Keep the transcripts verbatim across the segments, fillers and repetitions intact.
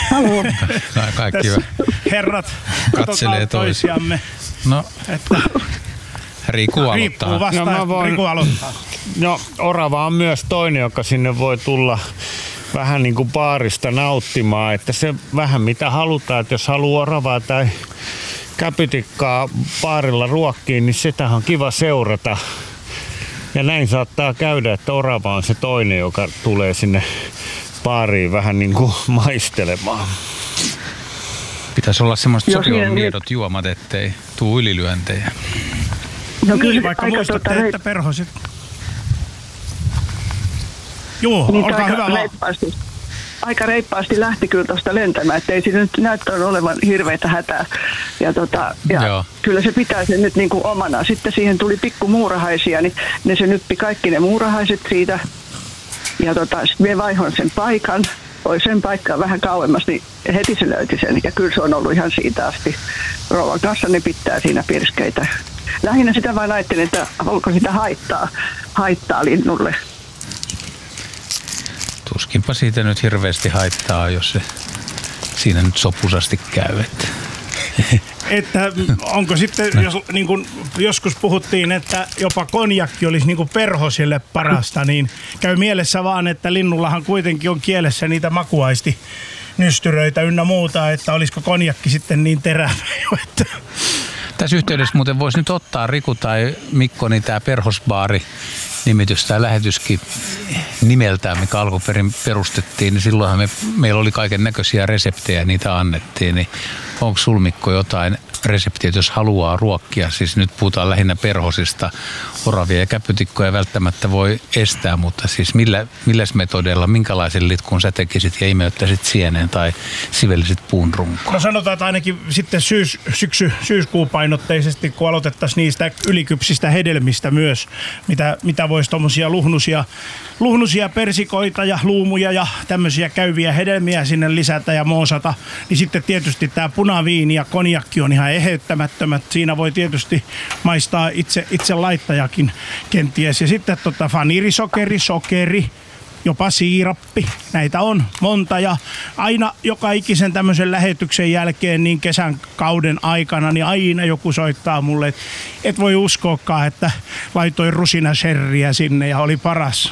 Haloo. Kaikki herrat katselee toisiamme. No, että Riku aloittaa. Riippuu vastaan, no, voin, Riku aloittaa. No, orava on myös toinen, joka sinne voi tulla vähän niin kuin baarista nauttimaan, että se vähän mitä halutaan, että jos haluaa oravaa tai käpytikkaa baarilla ruokkiin, niin sitähän on kiva seurata. Ja näin saattaa käydä, että orava on se toinen, joka tulee sinne baariin vähän niin kuin maistelemaan. Pitäisi olla semmoiset sopivan miedot juomat, ettei tuu ylilyöntejä. No niin, kyllä, vaikka aika muistatte, tota, että perhoset. Joo, niin olkaa hyvä vaan. Aika reippaasti lähti kyllä tuosta lentämään, ettei siinä nyt näyttänyt olevan hirveitä hätää. Ja, tota, ja kyllä se pitää sen nyt niin kuin omana. Sitten siihen tuli pikku muurahaisia, niin ne se nyppi kaikki ne muurahaiset siitä. Ja tota, sitten me vaihoin sen paikan,oi sen paikkaa vähän kauemmas, niin heti se löyti sen. Ja kyllä se on ollut ihan siitä asti. Rouvan kanssa ne pitää siinä pirskeitä. Lähinnä sitä vain ajattelin, että onko sitä haittaa, haittaa linnulle. Tuskinpa siitä nyt hirveästi haittaa, jos se siinä nyt sopusasti käy. Että, että onko sitten, jos niin kuin joskus puhuttiin, että jopa konjakki olisi niin kuin perhosille parasta, niin käy mielessä vaan, että linnullahan kuitenkin on kielessä niitä makuaisti nystyröitä ynnä muuta, että olisiko konjakki sitten niin terävä jo, että... Tässä yhteydessä muuten voisi nyt ottaa Riku tai Mikko, niin tämä perhosbaari nimitys, tämä lähetyskin nimeltään, mikä alkuperin perustettiin, niin silloinhan me, meillä oli kaiken näköisiä reseptejä, niitä annettiin, niin onko sul Mikko jotain reseptiä, jos haluaa ruokkia, siis nyt puhutaan lähinnä perhosista, oravia ja käpytikkoja välttämättä voi estää, mutta siis millä, milläs metodeilla, minkälaisen litkun sä tekisit ja imeyttäisit sieneen tai sivellisit puun runkoon? No sanotaan, että ainakin sitten syys, syksy, syyskuupainotteisesti, kun aloitettaisiin niistä ylikypsistä hedelmistä myös, mitä, mitä voisi tuommoisia luhnusia, luhnusia persikoita ja luumuja ja tämmöisiä käyviä hedelmiä sinne lisätä ja moosata, niin sitten tietysti tämä punaviini ja konjakki on ihan eheyttämättömät. Siinä voi tietysti maistaa itse, itse laittajakin kenties. Ja sitten tota vaniirisokeri, sokeri, jopa siirappi. Näitä on monta ja aina joka ikisen tämmöisen lähetyksen jälkeen niin kesän kauden aikana, niin aina joku soittaa mulle, että et voi uskoakaan, että laitoin rusinasherriä sinne ja oli paras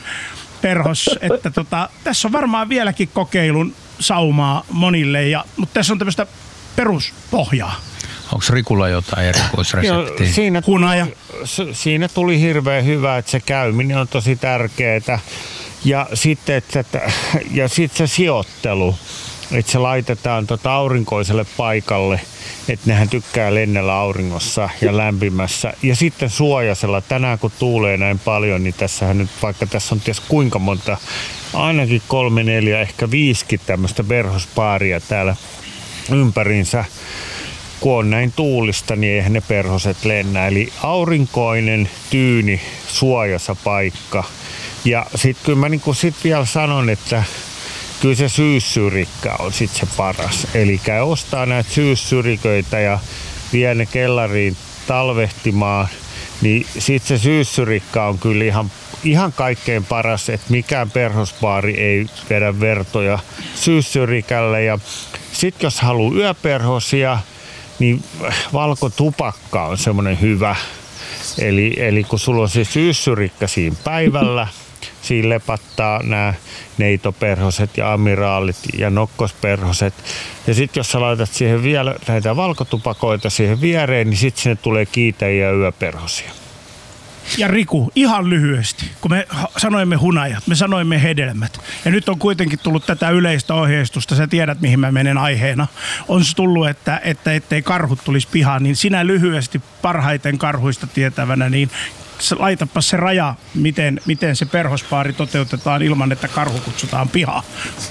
perhos. Että tota, tässä on varmaan vieläkin kokeilun saumaa monille, ja, mutta tässä on tämmöistä peruspohjaa. Onko Rikulla jotain erikoisreseptiä? Joo, siinä, Hunaja. Siinä tuli hirveän hyvä, että se käyminen on tosi tärkeää. Ja sitten että, ja sit se sijoittelu, että se laitetaan tota aurinkoiselle paikalle, että nehän tykkää lennellä auringossa ja lämpimässä. Ja sitten suojasella, tänään kun tuulee näin paljon, niin tässähän nyt, vaikka tässä on ties kuinka monta, ainakin kolme, neljä, ehkä viisikin tämmöistä perhospaaria täällä ympäriinsä. Kun on näin tuulista, niin eihän ne perhoset lennä. Eli aurinkoinen, tyyni, suojassa paikka. Ja sitten kyllä mä niinku sit vielä sanon, että kyllä se syyssyrikkä on sit se paras. Eli käy ostaa näitä syyssyriköitä ja vie ne kellariin talvehtimaan, niin sit se syyssyrikkä on kyllä ihan, ihan kaikkein paras, että mikään perhosbaari ei vedä vertoja syyssyrikälle. Ja sit jos haluaa yöperhosia, niin valkotupakka on semmoinen hyvä. Eli, eli kun sulla on se syyssyrikkä siinä päivällä, siinä lepattaa nämä neitoperhoset ja amiraalit ja nokkosperhoset. Ja sitten jos sä laitat siihen vielä näitä valkotupakoita siihen viereen, niin sitten sinne tulee kiitäjiä ja yöperhosia. Ja Riku, ihan lyhyesti, kun me sanoimme hunajat, me sanoimme hedelmät. Ja nyt on kuitenkin tullut tätä yleistä ohjeistusta, sä tiedät mihin mä menen aiheena. On se tullut, että, että ettei karhut tulisi pihaan, niin sinä lyhyesti parhaiten karhuista tietävänä, niin laitapa se raja, miten, miten se perhospaari toteutetaan ilman, että karhu kutsutaan pihaan.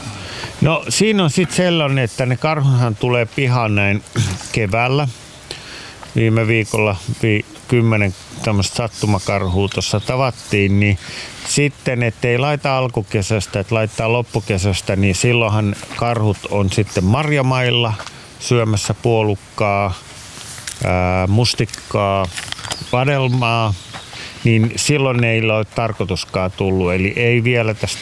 No siinä on sitten sellainen, että ne karhuhan tulee pihaan näin keväällä. Viime viikolla vi, kymmenen tämmöistä sattumakarhua tuossa tavattiin, niin sitten ettei laita alkukesästä, että laittaa loppukesästä, niin silloinhan karhut on sitten marjamailla syömässä puolukkaa, ää, mustikkaa, vadelmaa, niin silloin ne ei ole tarkoituskaan tullut. Eli ei vielä tästä